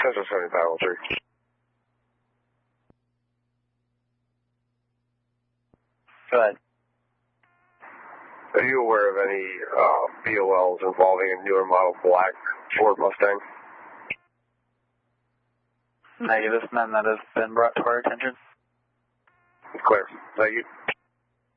Central 7503. Go ahead. Are you aware of any BOLs involving a newer model black Ford Mustang? Negative, none that has been brought to our attention. Clear. Thank you.